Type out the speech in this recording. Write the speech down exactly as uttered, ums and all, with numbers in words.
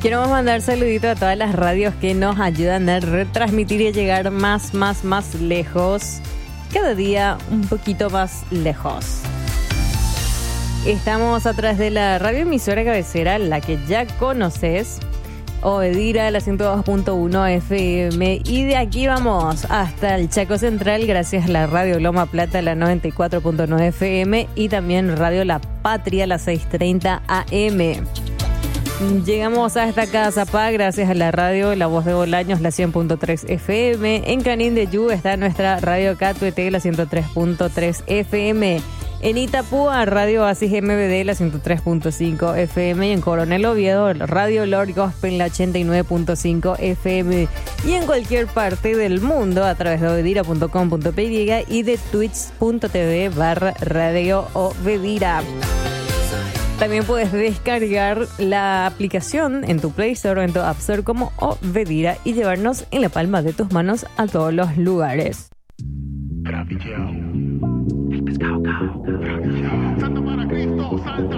Quiero mandar saludito a todas las radios que nos ayudan a retransmitir y a llegar más, más, más lejos. Cada día un poquito más lejos. Estamos a través de la radio emisora cabecera, la que ya conoces, Obedira, la ciento dos punto uno F M. Y de aquí vamos hasta el Chaco Central, gracias a la radio Loma Plata, la noventa y cuatro punto nueve F M. Y también radio La Patria, la seiscientos treinta A M. Llegamos hasta Cazapá gracias a la radio La Voz de Bolaños, la cien punto tres F M. En Canín de Yu está nuestra radio Catuete, la ciento tres punto tres F M. En Itapúa, radio Oasis M V D, la ciento tres punto cinco F M. Y en Coronel Oviedo, radio Lord Gospel, la ochenta y nueve punto cinco F M. Y en cualquier parte del mundo a través de obedira punto com punto pe y de twitch punto tv barra radio Obedira. También puedes descargar la aplicación en tu Play Store o en tu App Store como Obedira y llevarnos en la palma de tus manos a todos los lugares. El pescado cao. Santo para Cristo, salta.